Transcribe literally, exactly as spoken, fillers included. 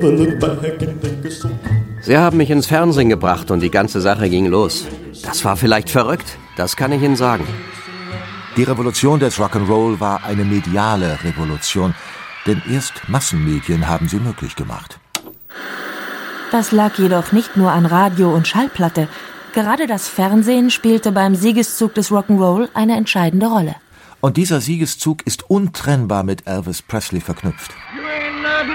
Sie haben mich ins Fernsehen gebracht und die ganze Sache ging los. Das war vielleicht verrückt, das kann ich Ihnen sagen. Die Revolution des Rock'n'Roll war eine mediale Revolution, denn erst Massenmedien haben sie möglich gemacht. Das lag jedoch nicht nur an Radio und Schallplatte. Gerade das Fernsehen spielte beim Siegeszug des Rock'n'Roll eine entscheidende Rolle. Und dieser Siegeszug ist untrennbar mit Elvis Presley verknüpft.